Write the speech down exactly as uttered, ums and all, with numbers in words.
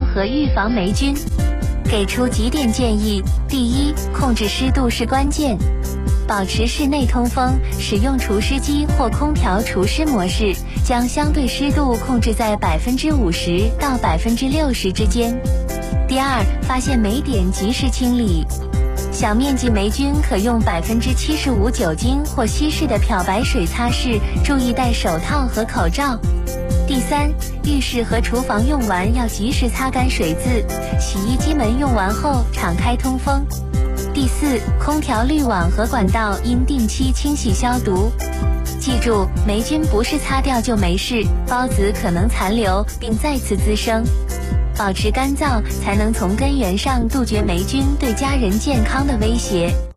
和预防霉菌。给出几点建议：第一，控制湿度是关键。保持室内通风，使用除湿机或空调除湿模式，将相对湿度控制在百分之五十到百分之六十之间。第二，发现霉点及时清理。小面积霉菌可用百分之七十五酒精或稀释的漂白水擦拭，注意戴手套和口罩。第三，浴室和厨房用完要及时擦干水渍，洗衣机门用完后敞开通风。第四，空调滤网和管道应定期清洗消毒。记住，霉菌不是擦掉就没事，孢子可能残留并再次滋生。保持干燥，才能从根源上杜绝霉菌对家人健康的威胁。